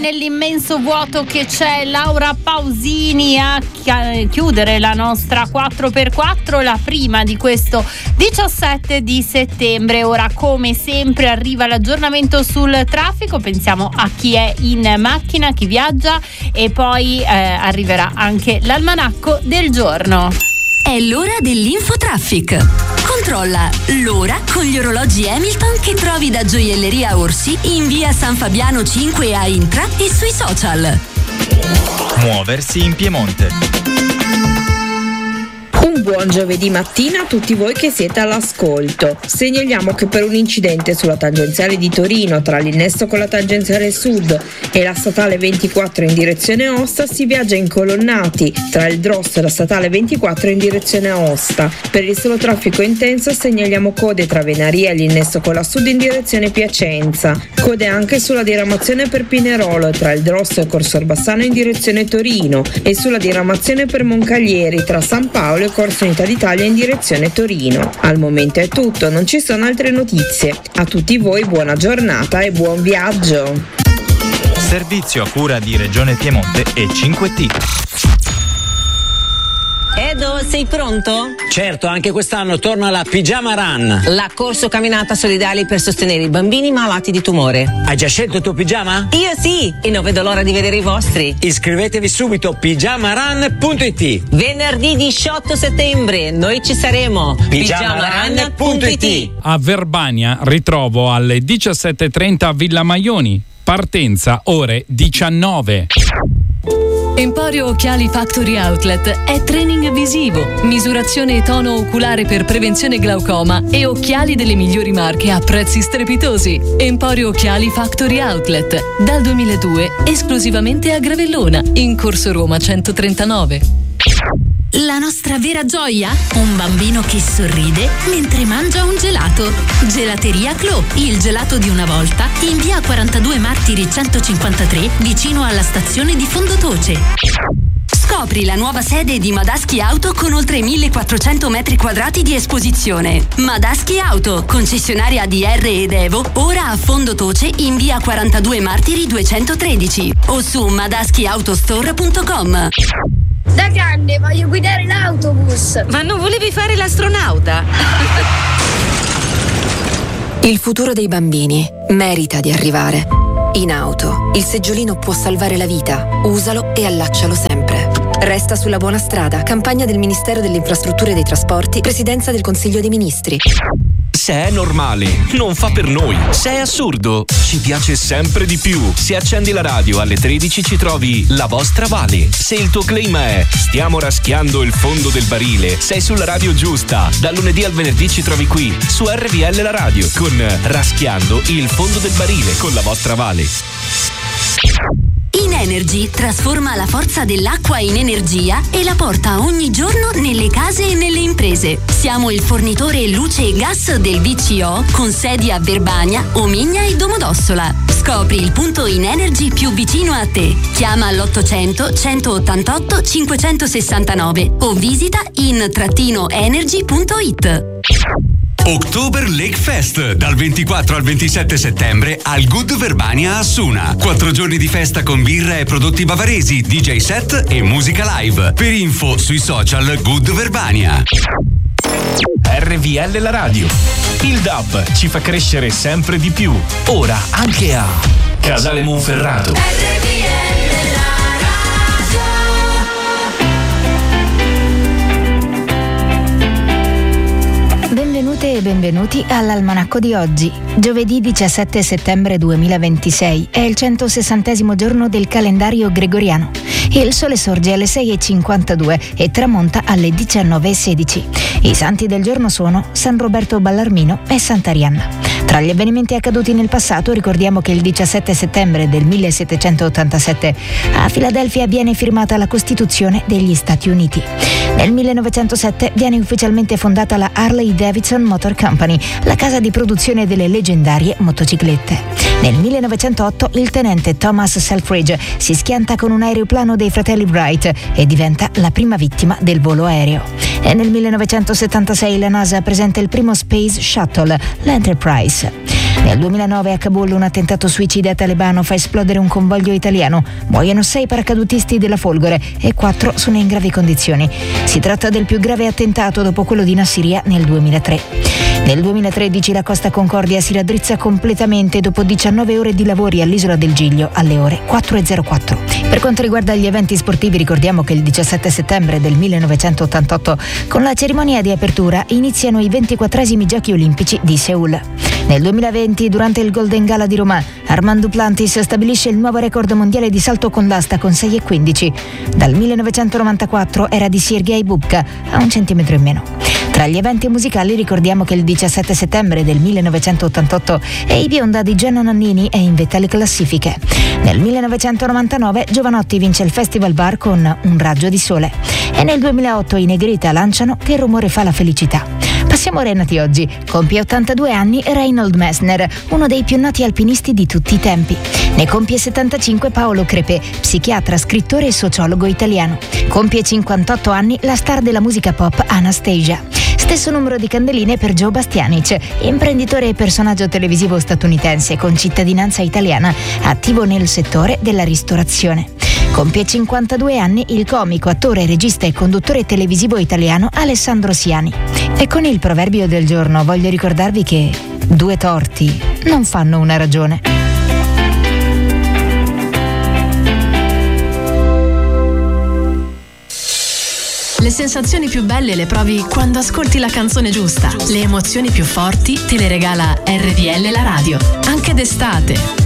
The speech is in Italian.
nell'immenso vuoto che c'è Laura Pausini a chiudere la nostra 4x4, la prima di questo 17 di settembre. Ora, come sempre, arriva l'aggiornamento sul traffico, pensiamo a chi è in macchina, chi viaggia, e poi arriverà anche l'almanacco del giorno. È l'ora dell'Infotraffic. Controlla l'ora con gli orologi Hamilton che trovi da Gioielleria Orsi in via San Fabiano 5 a Intra e sui social. Muoversi in Piemonte. Un buon giovedì mattina a tutti voi che siete all'ascolto. Segnaliamo che per un incidente sulla tangenziale di Torino tra l'innesto con la tangenziale sud e la statale 24 in direzione Aosta si viaggia incolonnati tra il Drosso e la statale 24 in direzione Aosta. Per il solo traffico intenso segnaliamo code tra Venaria e l'innesto con la sud in direzione Piacenza. Code anche sulla diramazione per Pinerolo tra il Drosso e Corso Orbassano in direzione Torino e sulla diramazione per Moncaglieri tra San Paolo e Corso Unità d'Italia in direzione Torino. Al momento è tutto, non ci sono altre notizie. A tutti voi buona giornata e buon viaggio. Servizio a cura di Regione Piemonte e 5T. Edo, sei pronto? Certo, anche quest'anno torna la Pigiama Run. La corso camminata solidale per sostenere i bambini malati di tumore. Hai già scelto il tuo pigiama? Io sì, e non vedo l'ora di vedere i vostri. Iscrivetevi subito, pigiamarun.it. Venerdì 18 settembre, noi ci saremo. Pigiamarun.it. A Verbania ritrovo alle 17:30 a Villa Maioni. Partenza ore 19. Emporio Occhiali Factory Outlet è training visivo, misurazione e tono oculare per prevenzione glaucoma e occhiali delle migliori marche a prezzi strepitosi. Emporio Occhiali Factory Outlet, dal 2002 esclusivamente a Gravellona, in Corso Roma 139. La nostra vera gioia? Un bambino che sorride mentre mangia un gelato. Gelateria Clò, il gelato di una volta, in via 42 Martiri 153, vicino alla stazione di Fondotoce. Scopri la nuova sede di Madaschi Auto con oltre 1400 metri quadrati di esposizione. Madaschi Auto, concessionaria di R ed Evo, ora a Fondotoce in via 42 Martiri 213 o su madaschiautostore.com. Da grande voglio guidare l'autobus. Ma non volevi fare l'astronauta? Il futuro dei bambini merita di arrivare. In auto, il seggiolino può salvare la vita. Usalo e allaccialo sempre. Resta sulla buona strada. Campagna del Ministero delle Infrastrutture e dei Trasporti, Presidenza del Consiglio dei Ministri. Se è normale, non fa per noi. Se è assurdo, ci piace sempre di più. Se accendi la radio alle 13 ci trovi La Vostra Vale. Se il tuo claim è stiamo raschiando il fondo del barile, sei sulla radio giusta. Dal lunedì al venerdì ci trovi qui, su RVL la radio, con Raschiando il fondo del barile con La Vostra Vale. Inenergy trasforma la forza dell'acqua in energia e la porta ogni giorno nelle case e nelle imprese. Siamo il fornitore luce e gas del VCO con sedi a Verbania, Omigna e Domodossola. Scopri il punto Inenergy più vicino a te. Chiama all'800 188 569 o visita in-energy.it. Oktober Lake Fest dal 24 al 27 settembre al Good Verbania a Assuna. 4 giorni di festa con birra e prodotti bavaresi, DJ set e musica live. Per info sui social Good Verbania. RVL la radio. Il DAB ci fa crescere sempre di più. Ora anche a Casale Monferrato. Benvenute e benvenuti all'almanacco di oggi. Giovedì 17 settembre 2026 è il 160° giorno del calendario gregoriano. Il sole sorge alle 6:52 e tramonta alle 19:16. I santi del giorno sono San Roberto Ballarmino e Sant'Arianna. Tra gli avvenimenti accaduti nel passato ricordiamo che il 17 settembre del 1787 a Filadelfia viene firmata la Costituzione degli Stati Uniti. Nel 1907 viene ufficialmente fondata la Harley-Davidson Motor Company, la casa di produzione delle leggendarie motociclette. Nel 1908 il tenente Thomas Selfridge si schianta con un aeroplano dei fratelli Wright e diventa la prima vittima del volo aereo. E nel 1976 la NASA presenta il primo Space Shuttle, l'Enterprise. Nel 2009 a Kabul un attentato suicida talebano fa esplodere un convoglio italiano. Muoiono 6 paracadutisti della Folgore e 4 sono in gravi condizioni. Si tratta del più grave attentato dopo quello di Nassiriya nel 2003. Nel 2013 la Costa Concordia si raddrizza completamente dopo 19 ore di lavori all'isola del Giglio alle ore 4:04. Per quanto riguarda gli eventi sportivi, ricordiamo che il 17 settembre del 1988 con la cerimonia di apertura iniziano i 24esimi Giochi Olimpici di Seul. Nel 2020, durante il Golden Gala di Roma, Armand Duplantis stabilisce il nuovo record mondiale di salto con l'asta con 6,15. Dal 1994 era di Sergei Bubka, a 1 centimetro in meno. Tra gli eventi musicali ricordiamo che il 17 settembre del 1988 I Bionda di Gianna Nannini è in vetta alle classifiche. Nel 1999 Giovanotti vince il Festival Bar con Un raggio di sole. E nel 2008 i Negrita lanciano Che rumore fa la felicità. Passiamo ora ai nati oggi. Compie 82 anni Reinhold Messner, uno dei più noti alpinisti di tutti i tempi. Ne compie 75 Paolo Crepè, psichiatra, scrittore e sociologo italiano. Compie 58 anni la star della musica pop Anastasia. Stesso numero di candeline per Joe Bastianic, imprenditore e personaggio televisivo statunitense con cittadinanza italiana, attivo nel settore della ristorazione. Compie 52 anni il comico, attore, regista e conduttore televisivo italiano Alessandro Siani. E con il proverbio del giorno voglio ricordarvi che 2 torti non fanno una ragione. Le sensazioni più belle le provi quando ascolti la canzone giusta. Le emozioni più forti te le regala RDL la radio. Anche d'estate.